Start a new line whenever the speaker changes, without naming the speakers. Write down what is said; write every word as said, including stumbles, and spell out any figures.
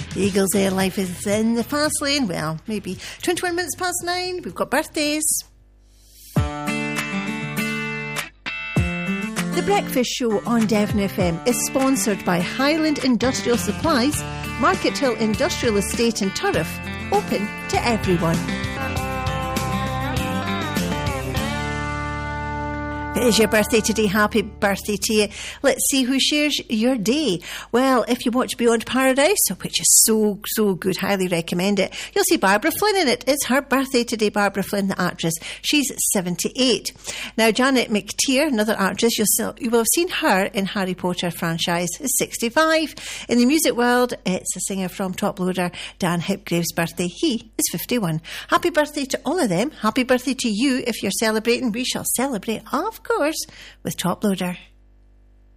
The Eagles' Air Life is in the fast lane. Well, maybe twenty-one minutes past nine. We've got birthdays. The Breakfast Show on Devon F M is sponsored by Highland Industrial Supplies, Market Hill Industrial Estate in Turriff, open to everyone. It is your birthday today. Happy birthday to you. Let's see who shares your day. Well, if you watch Beyond Paradise, which is so, so good, highly recommend it, you'll see Barbara Flynn in it. It's her birthday today, Barbara Flynn, the actress. She's seventy-eight. Now, Janet McTeer, another actress, you'll see, you will have seen her in Harry Potter franchise, is sixty-five. In the music world, it's a singer from Top Loader, Dan Hipgrave's birthday. He is fifty-one. Happy birthday to all of them. Happy birthday to you if you're celebrating. We shall celebrate, of course, with Top Loader.